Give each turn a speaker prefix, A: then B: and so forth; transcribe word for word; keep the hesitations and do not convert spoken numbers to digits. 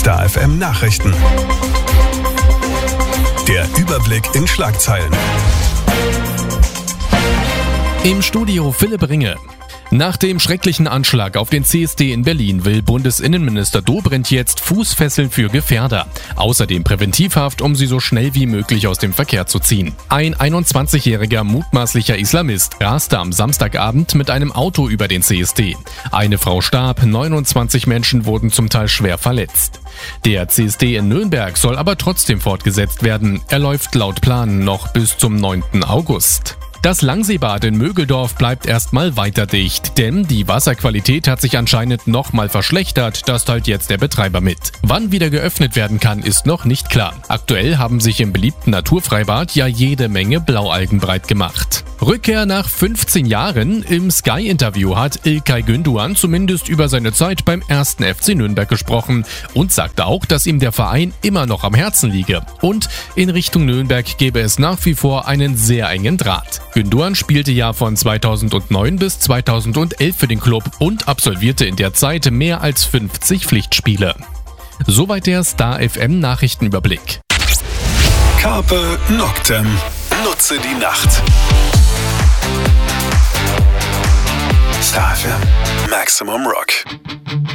A: Star F M Nachrichten. Der Überblick in Schlagzeilen.
B: Im Studio Philipp Ringe. Nach dem schrecklichen Anschlag auf den C S D in Berlin will Bundesinnenminister Dobrindt jetzt Fußfesseln für Gefährder. Außerdem Präventivhaft, um sie so schnell wie möglich aus dem Verkehr zu ziehen. Ein einundzwanzigjähriger mutmaßlicher Islamist raste am Samstagabend mit einem Auto über den C S D. Eine Frau starb, neunundzwanzig Menschen wurden zum Teil schwer verletzt. Der C S D in Nürnberg soll aber trotzdem fortgesetzt werden. Er läuft laut Plan noch bis zum neunten August. Das Langseebad in Mögeldorf bleibt erstmal weiter dicht, denn die Wasserqualität hat sich anscheinend nochmal verschlechtert, das teilt jetzt der Betreiber mit. Wann wieder geöffnet werden kann, ist noch nicht klar. Aktuell haben sich im beliebten Naturfreibad ja jede Menge Blaualgen breit gemacht. Rückkehr nach fünfzehn Jahren. Im Sky-Interview hat İlkay Gündoğan zumindest über seine Zeit beim ersten F C Nürnberg gesprochen und sagte auch, dass ihm der Verein immer noch am Herzen liege. Und in Richtung Nürnberg gäbe es nach wie vor einen sehr engen Draht. Gündoğan spielte ja von zweitausendneun bis zweitausendelf für den Club und absolvierte in der Zeit mehr als fünfzig Pflichtspiele. Soweit der Star F M Nachrichtenüberblick.
A: Carpe Noctem. Nutze die Nacht. Star F M Maximum Rock.